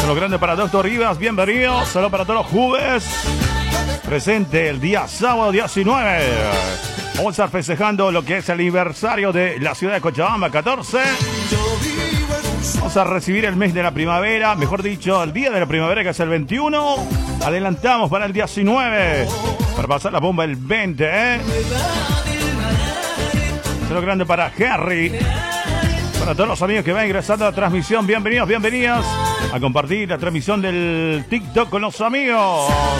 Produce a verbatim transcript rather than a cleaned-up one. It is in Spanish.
Saludo grande para Doctor Rivas, bienvenido. Saludo para todos los juves. Presente el día sábado diecinueve. Vamos a estar festejando lo que es el aniversario de la ciudad de Cochabamba, catorce. Vamos a recibir el mes de la primavera, mejor dicho, el día de la primavera, que es el veintiuno. Adelantamos para el diecinueve, para pasar la bomba el veinte, ¿eh? Saludo grande para Harry. Para todos los amigos que van ingresando a la transmisión, bienvenidos, bienvenidas a compartir la transmisión del TikTok con los amigos.